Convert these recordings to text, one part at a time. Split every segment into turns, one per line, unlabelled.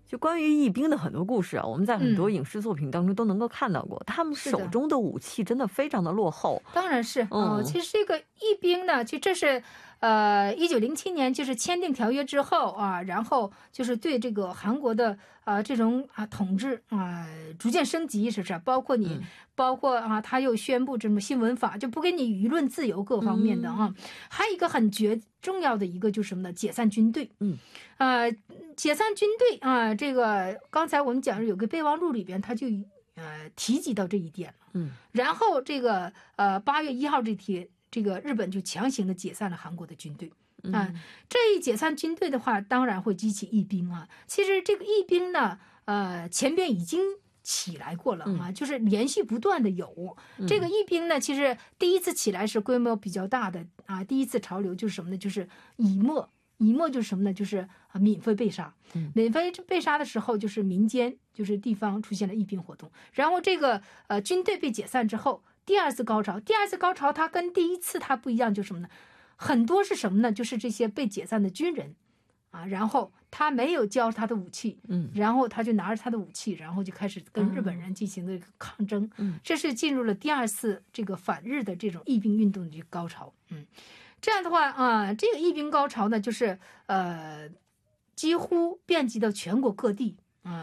就关于义兵的很多故事啊，我们在很多影视作品当中都能够看到过，他们手中的武器真的非常的落后。
当然是，其实这个义兵呢，其实这是1907年就是签订条约之后啊，然后就是对这个韩国的这种统治逐渐升级，是不是？包括他又宣布这种新闻法，就不给你舆论自由各方面的啊。还有一个很重要的一个就是什么呢？解散军队。解散军队啊，这个刚才我们讲有个备忘录里边，他就提及到这一点了。然后这个8月1号这天，这个日本就强行的解散了韩国的军队。这一解散军队的话，当然会激起义兵啊。其实这个义兵呢，前边已经起来过了啊，就是连续不断的有这个义兵呢。其实第一次起来是规模比较大的啊，第一次潮流就是什么呢？就是以沫就是什么呢？就是免费被杀。免费被杀的时候，就是民间就是地方出现了义兵活动，然后这个军队被解散之后，第二次高潮它跟第一次它不一样，就是什么呢？很多是什么呢？就是这些被解散的军人啊，然后他没有交他的武器，然后他就拿着他的武器，然后就开始跟日本人进行的抗争。这是进入了第二次这个反日的这种义兵运动的高潮。这样的话这个义兵高潮呢，就是几乎遍及到全国各地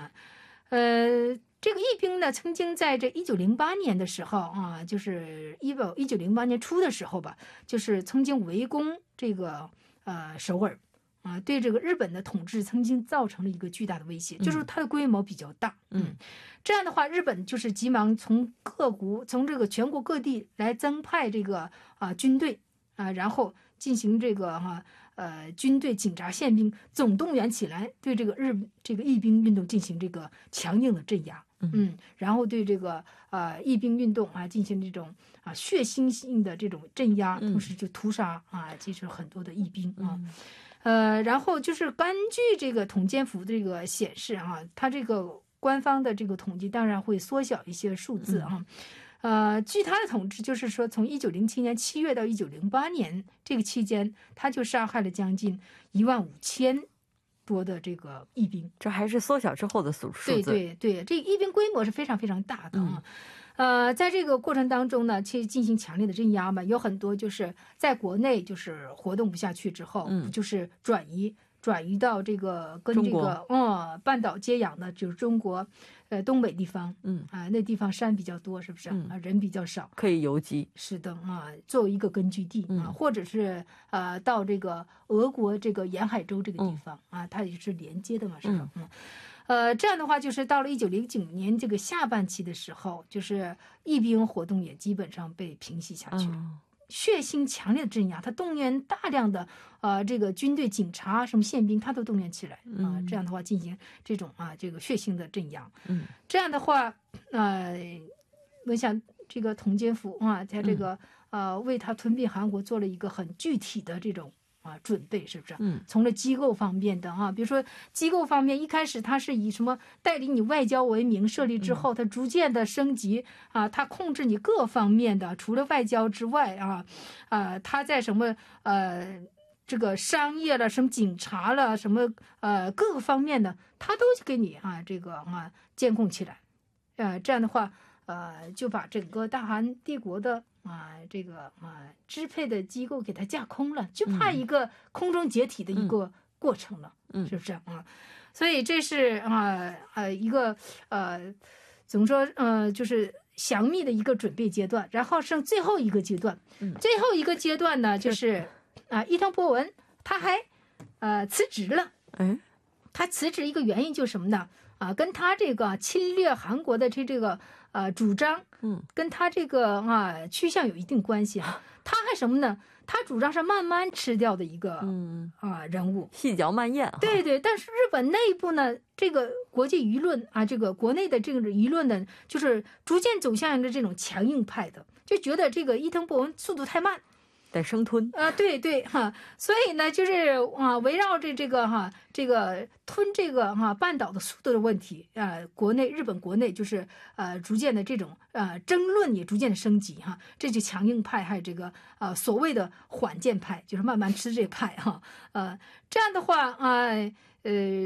这个义兵呢，曾经在这1908年的时候就是1908年初的时候吧，就是曾经围攻这个首尔对这个日本的统治曾经造成了一个巨大的威胁，就是它的规模比较大。这样的话，日本就是急忙从这个全国各地来增派这个军队然后进行这个军队、警察、宪兵总动员起来，对这个义兵运动进行这个强硬的镇压。然后对这个义兵运动进行这种血腥性的这种镇压，同时就屠杀其实很多的义兵然后就是根据这个统监府这个显示它这个官方的这个统计当然会缩小一些数字据他的统治，就是说从1907年7月到1908年这个期间，他就杀害了将近15000多的这个义兵。
这还是缩小之后的数字。
对，这个义兵规模是非常非常大的在这个过程当中呢，去进行强烈的镇压嘛，有很多就是在国内就是活动不下去之后，就是转移到这个跟这个半岛接壤的，就是中国东北地方那地方山比较多，是不是人比较少，
可以游击。
是的作为一个根据地或者是到这个俄国这个沿海州这个地方它也是连接的嘛，是吧这样的话，就是到了1909年这个下半期的时候，就是义兵活动也基本上被平息下去了。血腥强烈的镇压，他动员大量的这个军队、警察、什么宪兵，他都动员起来这样的话进行这种这个血腥的镇压。这样的话我想这个统监府在这个为他吞并韩国做了一个很具体的这种准备，是不是？从这机构方面的比如说机构方面，一开始他是以什么代理你外交为名设立之后，他逐渐的升级他控制你各方面的，除了外交之外他在什么这个商业了，什么警察了，什么各个方面的，他都给你这个监控起来这样的话就把整个大韩帝国的这个支配的机构给它架空了，就怕一个空中解体的一个过程了，是不是所以这是一个怎么说就是详密的一个准备阶段，然后剩最后一个阶段，最后一个阶段呢，就是伊藤博文他还辞职了。他辞职一个原因就是什么呢？跟他这个侵略韩国的这个主张，跟他这个趋向有一定关系他还什么呢？他主张是慢慢吃掉的一个人物，
细嚼慢咽。
对，但是日本内部呢，这个国际舆论这个国内的这个舆论呢，就是逐渐走向着这种强硬派的，就觉得这个伊藤博文速度太慢。
得生吞
对所以呢，就是围绕着这个这个吞这个半岛的速度的问题日本国内就是逐渐的这种争论也逐渐的升级这就强硬派还有这个所谓的缓健派，就是慢慢吃这派这样的话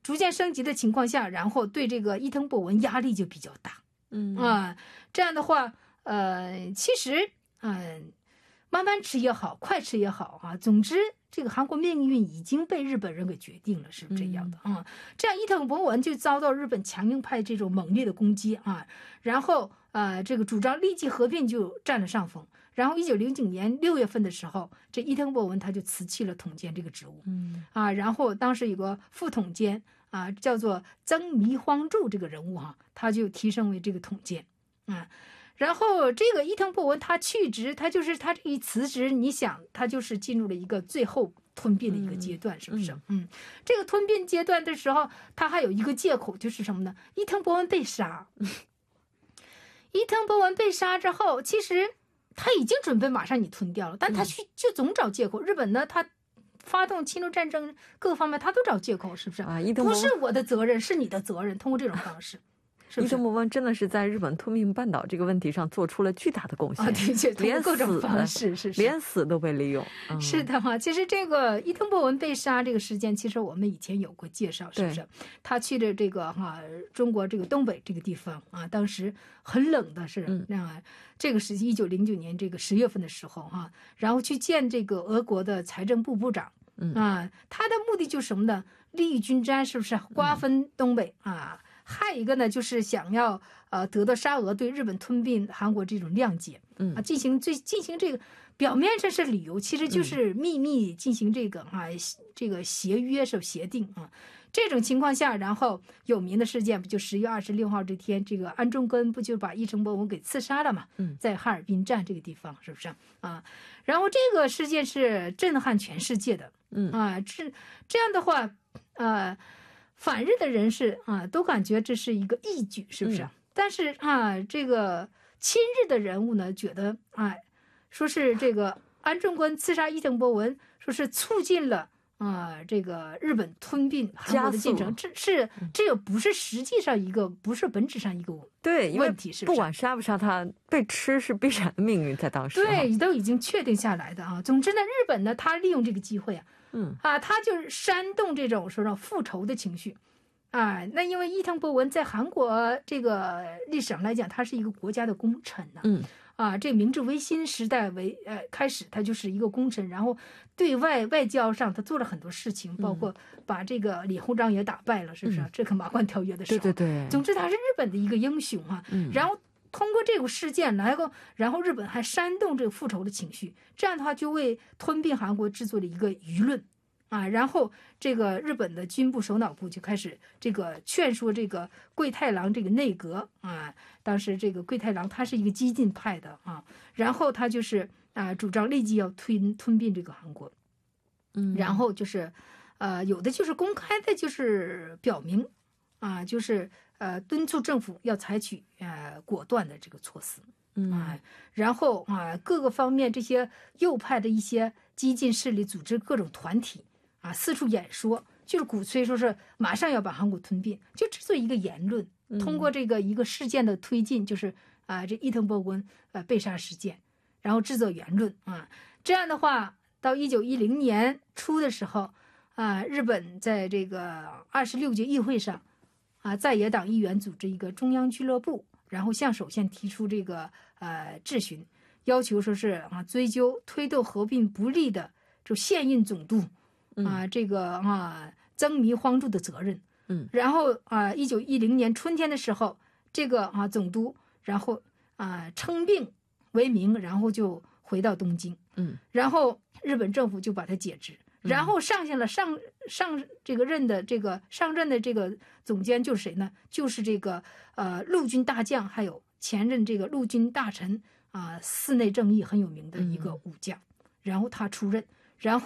逐渐升级的情况下，然后对这个伊藤博文压力就比较大。这样的话，其实慢慢吃也好，快吃也好啊，总之这个韩国命运已经被日本人给决定了，是这样的啊。这样伊藤博文就遭到日本强硬派这种猛烈的攻击啊，然后这个主张立即合并就占了上风。然后1909年6月份的时候，这伊藤博文他就辞去了统监这个职务，然后当时有个副统监叫做曾弥荒助这个人物他就提升为这个统监然后这个伊藤博文他去职，他这一辞职，你想他就是进入了一个最后吞并的一个阶段，是不是？这个吞并阶段的时候，他还有一个借口就是什么呢？伊藤博文被杀。伊藤博文被杀之后，其实他已经准备马上你吞掉了，但他就总找借口。日本呢，他发动侵略战争各个方面他都找借口，是不是？不是我的责任，是你的责任。通过这种方式。
伊藤博文真的是在日本吞并半岛这个问题上做出了巨大的贡献
的确，连各种方式
连死都被利用。
是的嘛？其实这个伊藤博文被杀这个事件，其实我们以前有过介绍，是不是？他去的这个中国这个东北这个地方当时很冷的是这个时期1909年这个10月份的时候然后去见这个俄国的财政部部长他的目的就是什么呢？利益均沾，是不是？瓜分东北还有一个呢，就是想要得到沙俄对日本吞并韩国这种谅解，进行这个表面上是理由，其实就是秘密进行这个这个协约是协定这种情况下，然后有名的事件不就10月26号这天，这个安重根不就把伊藤博文给刺杀了嘛？在哈尔滨站这个地方，是不是然后这个事件是震撼全世界的，这样的话反日的人士都感觉这是一个义举，是不是？但是这个亲日的人物呢，觉得说是这个安重根刺杀伊藤博文，说是促进了这个日本吞并韩国的进程，这个不是实际上一个，不是本质上一个问题，是不是？
不管杀不杀他，被吃是必然的命运，在当时
对都已经确定下来的总之呢，日本呢，他利用这个机会他就是煽动这种复仇的情绪那因为伊藤博文在韩国这个历史上来讲，他是一个国家的功臣这明治维新时代开始，他就是一个功臣，然后对外交上他做了很多事情，包括把这个李鸿章也打败了，是不是？这个马关条约的时候，
对。
总之他是日本的一个英雄然后通过这个事件然后日本还煽动这个复仇的情绪，这样的话就为吞并韩国制作了一个舆论然后这个日本的军部首脑部就开始这个劝说这个桂太郎这个内阁当时这个桂太郎他是一个激进派的然后他就是主张立即要吞并这个韩国，然后就是有的就是公开的就是表明就是敦促政府要采取果断的这个措施然后各个方面这些右派的一些激进势力组织各种团体四处演说，就是鼓吹说是马上要把韩国吞并，就制作一个言论，通过这个一个事件的推进，就是这伊藤博文被杀事件，然后制作言论这样的话，到1910年初的时候日本在这个26届议会上在野党议员组织一个中央俱乐部，然后向首相提出这个质询，要求说是追究推动合并不利的就现任总督这个曾弥荒助的责任然后1910年春天的时候，这个总督然后称病为名，然后就回到东京然后日本政府就把他解职然后上任的这个总监就是谁呢？就是这个陆军大将，还有前任这个陆军大臣寺内正义很有名的一个武将然后他出任，然后